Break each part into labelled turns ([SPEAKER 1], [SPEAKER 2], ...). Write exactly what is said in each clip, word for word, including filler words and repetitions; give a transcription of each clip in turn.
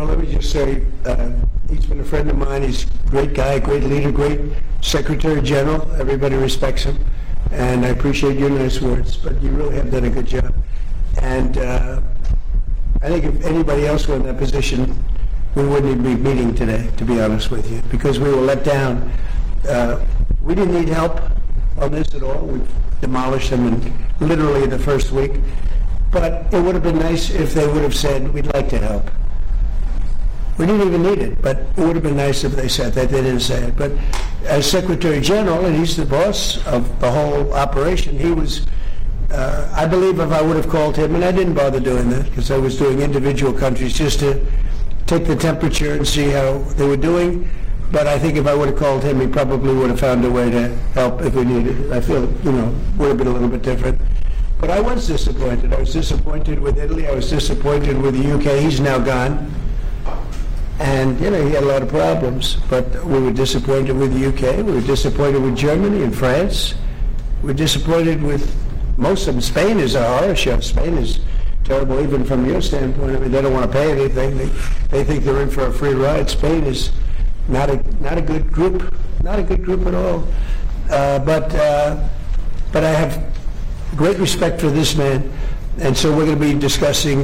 [SPEAKER 1] Well, let me just say, uh, he's been a friend of mine. He's a great guy, great leader, great Secretary General. Everybody respects him. And I appreciate your nice words, but you really have done a good job. And uh, I think if anybody else were in that position, we wouldn't even be meeting today, to be honest with you, because we were let down. Uh, we didn't need help on this at all. We've demolished them in literally the first week. But it would have been nice if they would have said, we'd like to help. We didn't even need it, but it would have been nice if they said that. They didn't say it. But as Secretary General, and he's the boss of the whole operation, he was, uh, I believe if I would have called him, and I didn't bother doing that because I was doing individual countries just to take the temperature and see how they were doing. But I think if I would have called him, he probably would have found a way to help if we needed it. I feel, you know, would have been a little bit different. But I was disappointed. I was disappointed with Italy. I was disappointed with the U K. He's now gone. And, you know, he had a lot of problems. But we were disappointed with the U K. We were disappointed with Germany and France. We were disappointed with most of them. Spain is a horror show. Spain is terrible even from your standpoint. I mean, they don't want to pay anything. They, they think they're in for a free ride. Spain is not a not a good group. Not a good group at all. Uh, but uh, but I have great respect for this man. And so we're going to be discussing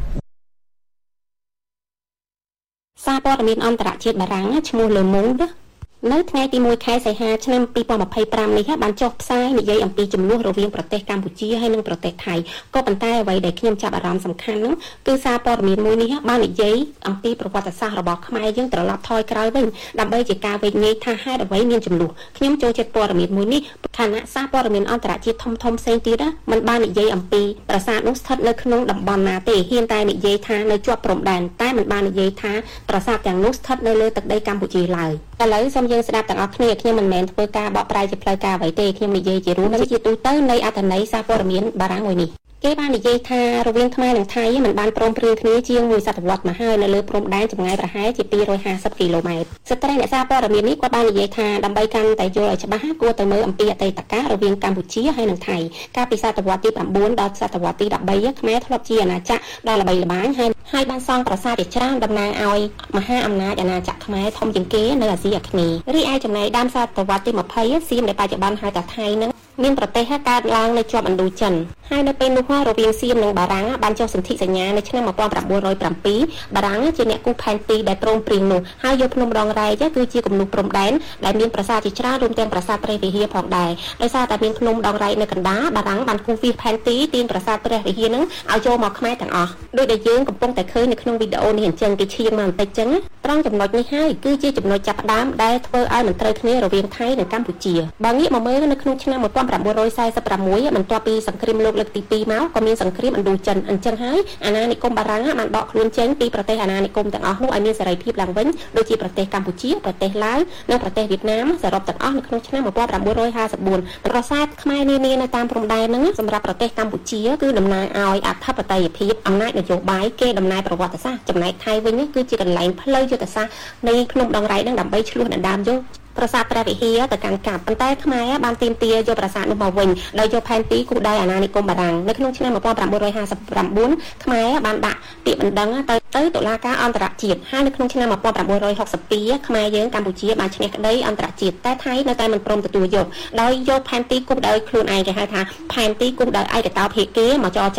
[SPEAKER 2] សារព័ត៌មានអន្តរជាតិបារាំងឈ្មោះ Le Monde នៅថ្ងៃទីមួយខែសីហាឆ្នាំពីរពាន់ម្ភៃប្រាំនេះបានចុះផ្សាយនិយាយអំពីចំនួនរវាងប្រទេសកម្ពុជាហើយនិងប្រទេសថៃក៏ប៉ុន្តែអ្វីដែលខ្ញុំចាប់អារម្មណ៍សំខាន់នោះគឺសារព័ត៌មានមួយនេះបាននិយាយអំពីប្រវត្តិសាស្ត្ររបស់ខ្មែរយើងត្រឡប់ថយក្រោយវិញដើម្បីជាការវេជ្ជញែកថាហេតុអ្វីមានចំនួនខ្ញុំចូលចិត្តព័ត៌មានមួយនេះខណៈសារព័ត៌មានអន្តរជាតិធំធំផ្សេងទៀតមិនបាននិយាយអំពីប្រាសាទនោះស្ថិតនៅក្នុងតំបន់ណាទេហ៊ានតែនិយាយថានៅជាប់ព្រំដែនតែមិនបាននិយាយថាប្រាសាទទាំងនោះស្ថិតនៅលើទឹកដីកម្ពុជាឡើយឥឡូវសូមយើងស្ដាប់ទាំងអស់គ្នាខ្ញុំមិនមែនធ្វើការបកប្រែជាផ្លូវការអ្វីទេខ្ញុំនិយាយជារួមជាទូទៅនៃអត្ថន័យសារព័ត៌មានបារាំងមួយនេះគេបាននិយាយថារវាងខ្មែរនិងថៃមិនបានព្រមព្រៀងគ្នាជាងមួយសតវត្សមកហើយនៅលើព្រំដែនចម្ងាយប្រហែលជាពីររយហាសិបគីឡូម៉ែត្រស្ត្រីអ្នកសារព័ត៌មាននេះគាត់បាននិយាយថាដើម្បីកាន់តែយល់ឲ្យច្បាស់គួរទៅមើលអំពីអតីតកាលរវាងកម្ពុជាហើយនិងថៃកាលពីសតវត្សទី៩ដល់សតវត្សទី១៣ខ្មែរធ្លាប់ជាអាណាចក្រដ៏ល្បីល្បាញហើយហើយបានសង់ប្រាសាទជាច្រើនតំណាងឲ្យមហាអំណាចអាណាចក្រខ្មែរធំជាងគេនៅអាស៊ីអាគ្នេយ៍រីឯចំណែកដើមសតវត្សទី២០សៀមដែលបច្ចុប្បន្នហៅថាថៃនឹងមានប្រទេសកើតឡើងនៅជាប់ឥណ្ឌូចិនហើយនៅពេលនោះរវាងសៀមនិងបារាំងបានចុះសន្ធិសញ្ញានៅឆ្នាំ១៩០៧បារាំងជាអ្នកគូសផែនទីដែលព្រមព្រៀងនោះហើយយកភ្នំដងរែកគឺជាគំនូសព្រំដែនដែលមានប្រាសាទជាច្រើនរួមទាំងប្រាសាទព្រះវិហារផងដែរដោយសារតែមានភ្នំដងរែកនៅកណ្ដាលបារាំងបានគូសវាសផែនទីទាញប្រាសាទព្រះវិហារនឹងឲ្យចូលមកខ្មែរទាំងអស់ដោយដែលយើងកំពុងតែឃើញនៅក្នុងវីដេអូនេះអញ្ចឹងគេឈៀងមកបន្តិចចឹងត្រង់ចំណុចនេះហើយគឺជាចំណុចចាប់ផ្ដើមដែលធ្វើឲ្យមិនត្រូវគ្នារវាងថៃនិងកម្ពុជាបើងាកមកមើលនៅក្នុងឆ្នាំ១៩៤៦បន្ទាប់ពីសង្គ្រាមលោកលើកទីពីរមកក៏មានសង្គ្រាមឥណ្ឌូចិនអញ្ចឹងហើយអាណានិគមបារាំងបានដកខ្លួនចេញពីប្រទេសអាណានិគមទាំងអស់នោះឲ្យមានសេរីភាពឡើងវិញដូចជាប្រទេសកម្ពុជាប្រទេសឡាវនិងប្រទេសវៀតណាមសរុបទាំងអស់នៅក្នុងឆ្នាំ១៩៥៤ប្រាសាទខ្មែរនានានៅតាមព្រំដែនហ្នឹងសម្រាប់ប្រទេសកម្ពុជាគឺតំណាងឲ្យអធិបតេយ្យភាពអំណាចនយោបាយគេដំណើរប្រវត្តិសាស្ត្រចំណែកថៃវិញគឺជាកន្លែងផ្លូវយុទ្ធសាស្ត្រនៃភ្នំដងរែកនឹងដើម្បីឆ្លោះដណ្ដើមយកប្រាសាទព្រះវិហារទៅកាន់កាប់ប៉ុន្តែខ្មែរបានទាមទារយកប្រាសាទនោះមកវិញដោយយកផែនទីគូដៅអាណានិគមបារាំងនៅក្នុងឆ្នាំ១៩៥៩ខ្មែរបានដាក់ពាក្យបណ្ដឹងទៅទៅតុលាការអន្តរជាតិហើយនៅក្នុងឆ្នាំ១៩៦២ខ្មែរយើងកម្ពុជាបានឈ្នះក្តីអន្តរជាតិតែថៃនៅតែមិនព្រមទទួលយកដោយយកផែនទីគូដៅខ្លួនឯងគេហៅថាផែនទីគូដៅឯកតោភាគីមកចរ